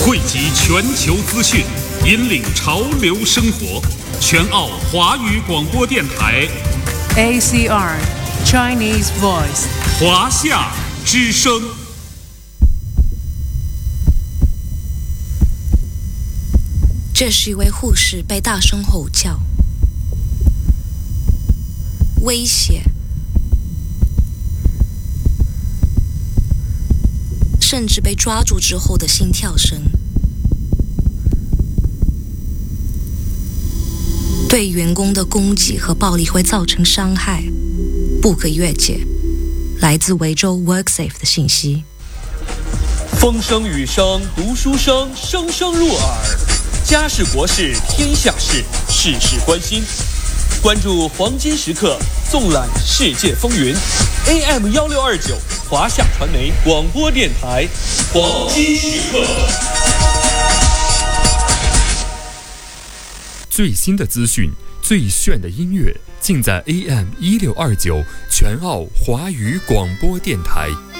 汇集全球资讯，引领潮流生活。全澳华语广播电台 ACR Chinese Voice 华夏之声。 这是一位护士被大声吼叫，威胁，甚至被抓住之后的心跳声。对员工的攻击和暴力会造成伤害，不可越界。来自维州 WorkSafe 的信息。 风声雨声读书声，声声入耳。家事国事天下事，事事关心。关注黄金时刻，纵览世界风云。AM1629华夏传媒广播电台，黄金时刻。 最新的资讯，最炫的音乐，尽在AM1629全澳华语广播电台。